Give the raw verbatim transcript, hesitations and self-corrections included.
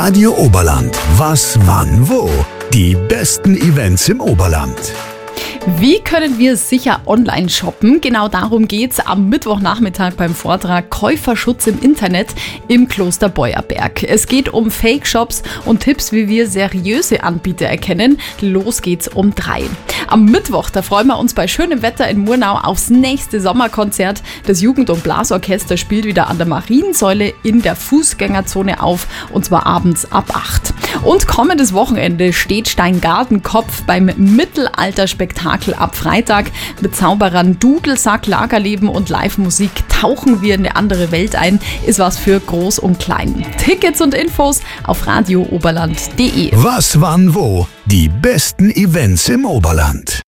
Radio Oberland. Was, wann, wo? Die besten Events im Oberland. Wie können wir sicher online shoppen? Genau darum geht's am Mittwochnachmittag beim Vortrag Käuferschutz im Internet im Kloster Beuerberg. Es geht um Fake-Shops und Tipps, wie wir seriöse Anbieter erkennen. Los geht's um drei. Am Mittwoch, da freuen wir uns bei schönem Wetter in Murnau aufs nächste Sommerkonzert. Das Jugend- und Blasorchester spielt wieder an der Mariensäule in der Fußgängerzone auf, und zwar abends ab acht. Und kommendes Wochenende steht Steingartenkopf beim Mittelalterspektakel ab Freitag. Mit Zauberern, Dudelsack, Lagerleben und Live-Musik tauchen wir in eine andere Welt ein. Ist was für Groß und Klein. Tickets und Infos auf radio oberland punkt de. Was, wann, wo? Die besten Events im Oberland.